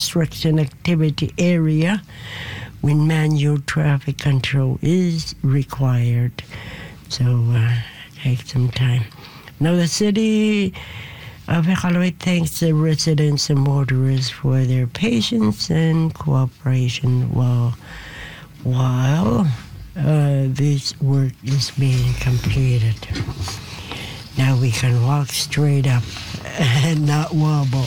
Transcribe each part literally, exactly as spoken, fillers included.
construction activity area when manual traffic control is required. So uh, take some time. Now the city of Iqaluit thanks the residents and motorists for their patience and cooperation while while uh, this work is being completed. Now we can walk straight up and not wobble.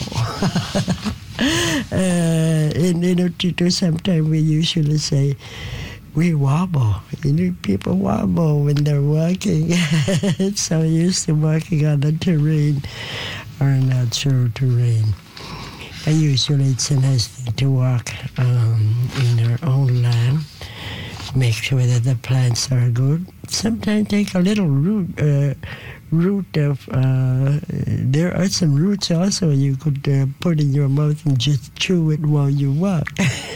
uh, in Inuktitut, sometimes we usually say, we wobble. You know, people wobble when they're walking. So used to walking on the terrain or natural terrain. But usually it's a nice thing to walk um, in our own land. Make sure that the plants are good. Sometimes take a little root, uh, root of, uh, there are some roots also you could uh, put in your mouth and just chew it while you walk.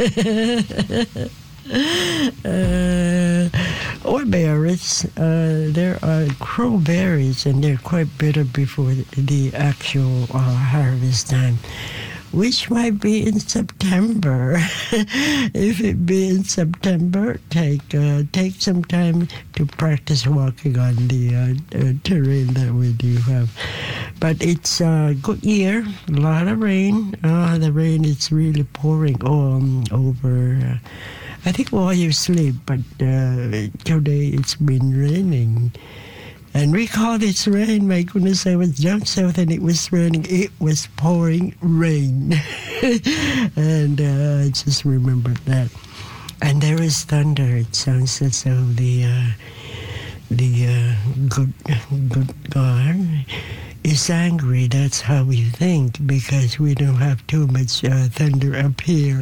uh, or berries. Uh, there are crowberries, and they're quite bitter before the, the actual uh, harvest time, which might be in September. If it be in September, take uh, take some time to practice walking on the uh, uh, terrain that we do have. But it's a good year, a lot of rain. Uh, the rain is really pouring um, over, uh, I think while you sleep, but uh, today it's been raining. And we called it rain. My goodness, I was down south and it was raining. It was pouring rain. And uh, I just remembered that. And there is thunder. It sounds as though the, uh, the uh, good, good God is angry. That's how we think, because we don't have too much uh, thunder up here.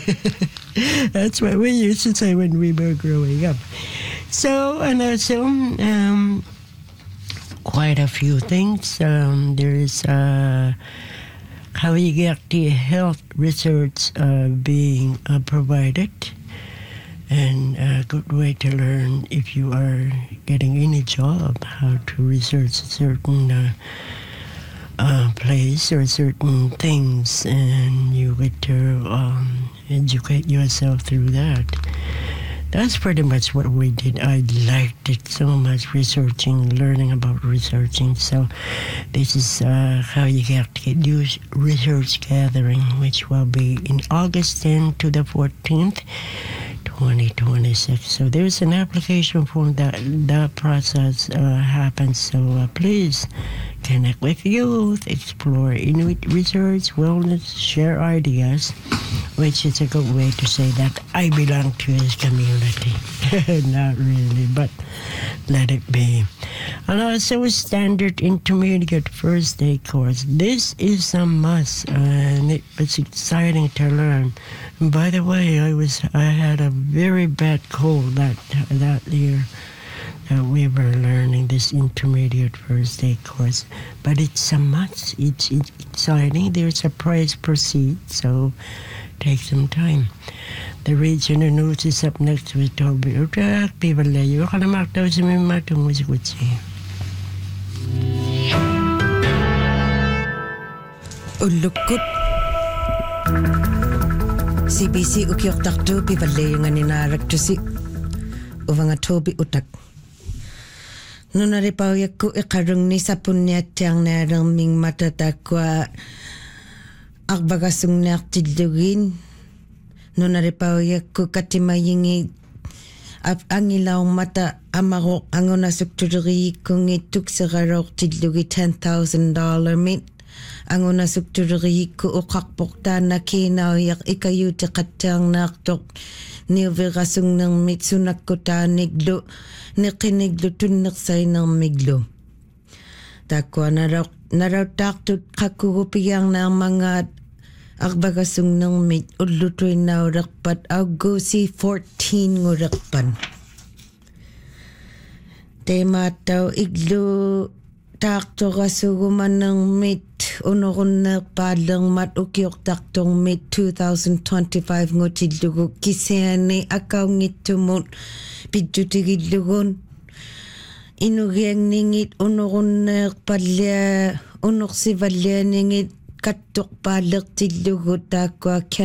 That's what we used to say when we were growing up. So, and also, um, quite a few things. Um, there is uh, how you get the health research uh, being uh, provided, and a good way to learn if you are getting any job, how to research a certain uh, uh, place or certain things, and you get to um, educate yourself through that. That's pretty much what we did. I liked it so much, researching, learning about researching. So this is uh, how you get to do research gathering, which will be in August tenth to the fourteenth, twenty twenty-six. So there's an application form that that process uh, happens. So uh, please connect with youth, explore Inuit research, wellness, share ideas, which is a good way to say that I belong to this community. Not really, but let it be. And also a standard intermediate first aid course. This is a must, and it was exciting to learn. And by the way, I was I had a very bad cold that that year. Uh, we were learning this intermediate first aid course, but it's a must. It's, it's exciting. There's a prize proceed, so take some time. The regional news is up next with Toby Utak. People let you can mark those in my tongue with Gucci. Ulukut C B C ukiok takto people let you ninarak to see over a Toby Utak. Nunaripaw yaku ikarung ni sa punyat yang narang ming matatakwa akbagasung na tidlugin. Nunaripaw yaku katimayingi ap angilaw mata amarok angona suktuduri kung ituk sa garok tidlugi ten thousand dollars mit. Angona suktuduri ku ukakpokta na kinaw yak ikayu tikatang naktok niuvirasung ng mitsunak kota niglo nikiniglo tunnaksay ng miglo. Takwa naraw naraw taktut kakugupiyang ng mga akbagasung ng mit ulutoy na urakpat Agosi fourteen ngurakpan. Tema taw iglo takto kasuguman ng mit unokon na padlang mat ukiok taktong mit twenty twenty-five ngotidlugo kisene akaw ngitumot pidjutigidlugon inugyang ningit unokon na padla unok si valya ningit katok palak tidlugo takwa